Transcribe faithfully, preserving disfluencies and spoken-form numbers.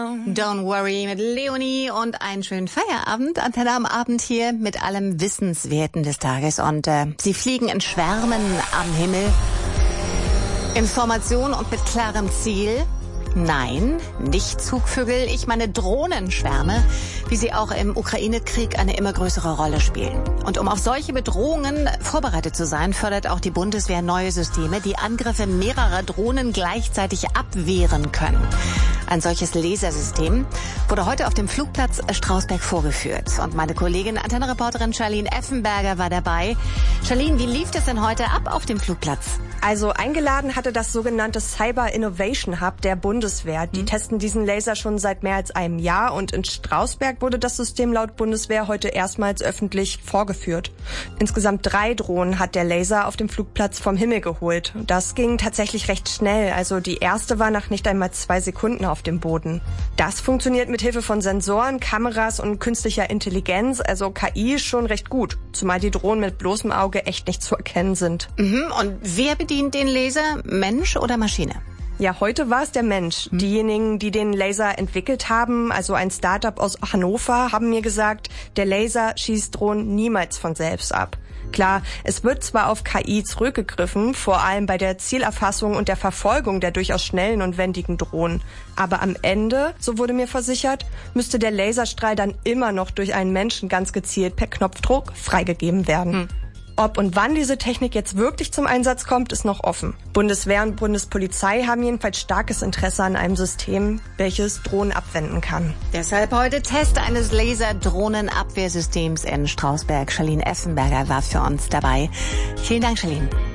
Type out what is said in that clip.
Don't worry mit Leonie und einen schönen Feierabend. Antenne am Abend hier mit allem Wissenswerten des Tages. Und äh, sie fliegen in Schwärmen am Himmel. Information und mit klarem Ziel. Nein, nicht Zugvögel, ich meine Drohnenschwärme, wie sie auch im Ukraine-Krieg eine immer größere Rolle spielen. Und um auf solche Bedrohungen vorbereitet zu sein, fördert auch die Bundeswehr neue Systeme, die Angriffe mehrerer Drohnen gleichzeitig abwehren können. Ein solches Lasersystem wurde heute auf dem Flugplatz Strausberg vorgeführt. Und meine Kollegin, Antenne-Reporterin Charlene Effenberger war dabei. Charlene, wie lief es denn heute ab auf dem Flugplatz? Also eingeladen hatte das sogenannte Cyber Innovation Hub der Bundeswehr. Die mhm. testen diesen Laser schon seit mehr als einem Jahr und in Strausberg wurde das System laut Bundeswehr heute erstmals öffentlich vorgeführt. Insgesamt drei Drohnen hat der Laser auf dem Flugplatz vom Himmel geholt. Das ging tatsächlich recht schnell. Also die erste war nach nicht einmal zwei Sekunden auf dem Boden. Das funktioniert mit Hilfe von Sensoren, Kameras und künstlicher Intelligenz, also K I, schon recht gut. Zumal die Drohnen mit bloßem Auge echt nicht zu erkennen sind. Mhm. Und wer bedient den Laser? Mensch oder Maschine? Ja, heute war es der Mensch. Hm. Diejenigen, die den Laser entwickelt haben, also ein Startup aus Hannover, haben mir gesagt, der Laser schießt Drohnen niemals von selbst ab. Klar, es wird zwar auf K I zurückgegriffen, vor allem bei der Zielerfassung und der Verfolgung der durchaus schnellen und wendigen Drohnen. Aber am Ende, so wurde mir versichert, müsste der Laserstrahl dann immer noch durch einen Menschen ganz gezielt per Knopfdruck freigegeben werden. Hm. Ob und wann diese Technik jetzt wirklich zum Einsatz kommt, ist noch offen. Bundeswehr und Bundespolizei haben jedenfalls starkes Interesse an einem System, welches Drohnen abwenden kann. Deshalb heute Test eines Laser-Drohnenabwehrsystems in Strausberg. Charlene Effenberger war für uns dabei. Vielen Dank, Charlene.